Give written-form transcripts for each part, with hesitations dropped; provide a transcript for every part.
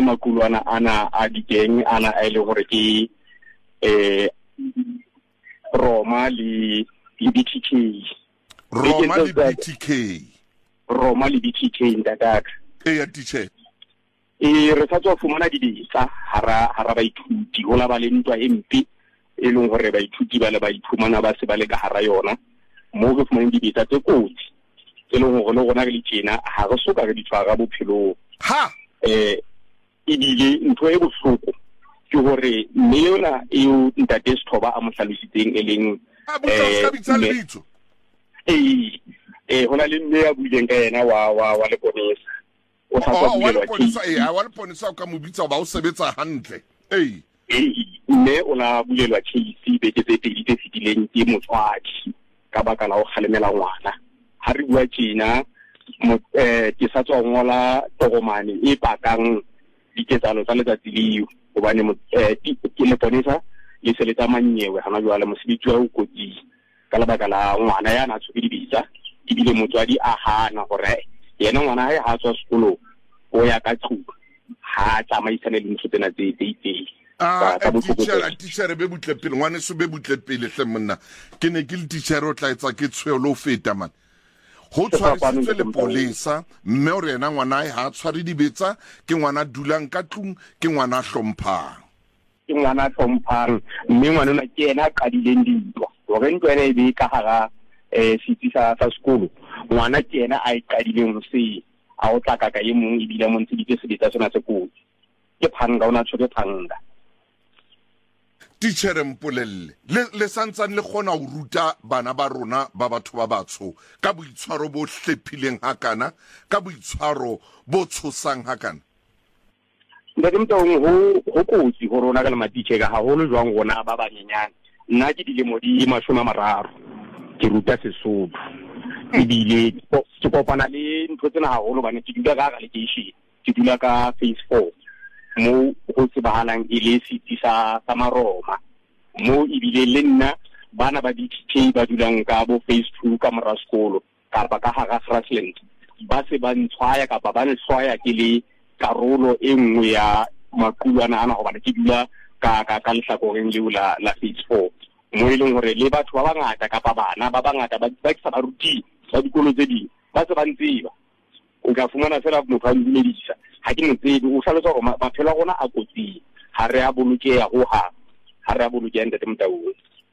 makulwana ana a dikeng ana a ile gore ke Roma le BTK. Roma le BTK. Roma le BTK ntataka. Ya teacher. Re sa tswa fumana dibetsa hara baithuti ho la ba le ntwa empe e leng gore baithuti ba le ba iphumana ba se ba le ka hara yona mo go fumana dibetsa tse kotsi tse leng gore le gona le tjena ha re soka re di tshwara bophelo ha ebile ntho e bohloko ke gore mme yona eo ntate Sethoba a mo hlalositseng e leng hona le mme ya buileng ka yena wa le bonesa o sa tswa wa le bonesa ka mo bitsa ba o sebetsa hantle mme o la bulelwa case beke tse pedi tse fitileng ke motswadi ka baka la go kgalemela ngwana ha re bua tjena ke sa tswa ngola tokomane e pakang diketsano tsa letsatsi leo gobane ke le bonesa le seletsa manyewe hana jwale mosebetsi wa o kotsi ka lebaka la ngwana ya na tshwedi bitsa ebile motswadi a hana gore yena ngwana hae ha tswa sekolo o ya ka tsuba ha tsamaisane le ntho tsena tse itseng teacher be butle pele ngwane se be butle pele hle monna ke ne ke le teacher o tla etsa ke tshweo lo feta man ho tshwarisitswe le polisa mme o rena ngwana ha tshware dibetsa ke ngwana dulang ka tlung ke ngwana hlomphang mme ngwana na ke ena ka dileng dintwa gore ntwe ene e be ka hara setsi sa sekolo ngwana ke ena a iqadileng se a o tla ka ye mong e bile mo ntse di sebetsa sona se kotsi ke phanga ona tshwere phanga. Teacher Mpolelle le santsane le gona o ruta bana ba rona ba batho ba batsho ka boitshwaro bo hlephileng hakana ka boitshwaro bo tshosang hakana ntate Mtaung ho kotsi ho rona ka le matitjhe ka haholo jwang rona ba banyenyane nna ke dilemo di 30 ke ruta Sesotho ebile ke kopana le ntho tsena haholo bana ke dula ka lekeishene ke dula ka phase 4 mo go tsebahalang e le setsi sa Maroma mo ebile le nna bana ba BTK ba dulang ka bo phase 2 ka mora sekolo kapa ka hara Grassland ba se ba ntshwaya kapa ba ntshwaya ke le karolo e nngwe ya makulwana ana hobane ke dula ka lehlakoreng leo la phase 4 mo e leng hore le batho ba bangata kapa bana ba bangata ba sa ba ruti ba dikolo tse ding ba se ba ntseba o ka fumana fela motho a dumedisa ha ke motsebe o hlalosa gore maphelo a rona a kotsing ha re a bolokeha ha re a bolokeha ntate Mtaung.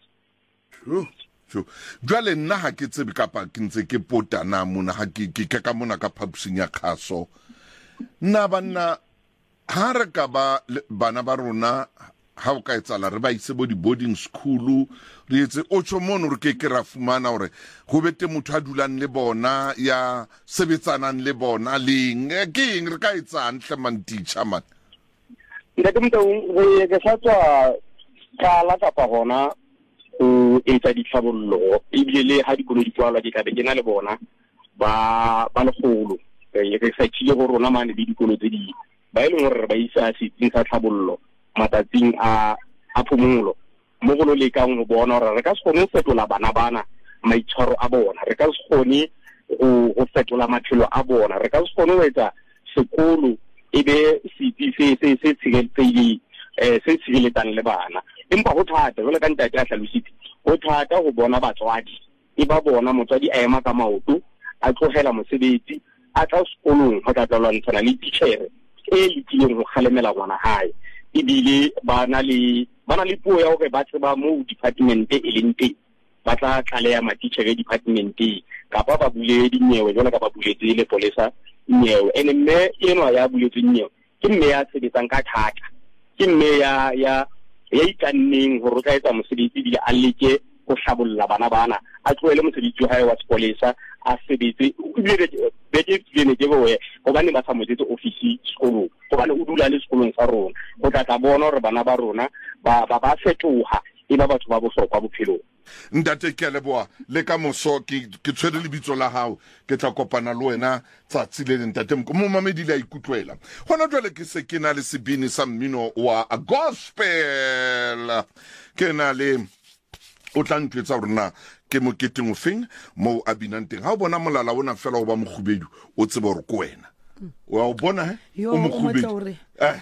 Jwale nna ha ke tsebe kapa ke ntse ke potana mona ha ke ka mona ka phaposing ya khaso nna banna ha re ka ba bana ba rona ha o ka etsala re ba ise bo di boarding school re etse o tshomone re ke ra fumana hore go bete motho a dulang le bona ya sebetsanang le bona leng ke eng re ka etsang hle man teacher man ntate Mtaung re ke sa tswa kala kapa hona o etsa ditlhabollo ebile le ha dikolo di tswalwa ke tla be ke na le bona ba legolo re sa tshile go rona mane le dikolo tse di ba ile gore ba isa setsi sa tlhabollo matsatsing a phomolo mo go le ka go bona gore re ka se kgone go fetola bana maitshwaro a bona re ka se kgone go fetola maphelo a bona re ka se kgone go etsa sekolo e be setsi se tshireletsang le bana empa go thata jwale ka ntate a hlalositse go thata go bona batswadi e ba bona motswadi a ema ka maoto a tlogela mosebetsi a tla sekolong go tla lwantshana le teacher e lekileng go kgalemela ngwana hae ebile ba na le puo ya hore ba tseba mo department e leng teng ba tla tlaleha matitjhere departmenteng kapa ba bule dinyewe jwale ka ba buletse le polisa nyewe ene mme eno ya buletse nyewe ke mme ya sebetsang ka thata ke mme ya ikanneng hore o tla etsa mosebetsi ebile a leke go hlabolla bana a tlohele mosebetsi wa hae wa sepolesa a sebetse beke tsene ke boe gobane ba sa motsetse ofisi sekolong gobane o dula le sekolong sa rona go tla bona hore bana ba rona ba fetoha e ba batho ba bohlokwa bophelong. Ntate ke a leboha le ka moso ke tshwere lebitso la hao ke tla kopana le wena tsatsi le ntate mo mamedi le a ikutlwela hona jwale ke se ke na le sebini sa mmino wa gospel ke na le o tla ntwetsa gore na ke moketeng o feng mo a binang teng ha o bona molala ona fela o ba mogubedu o tsebe gore ke wena wa o bona o mogubedu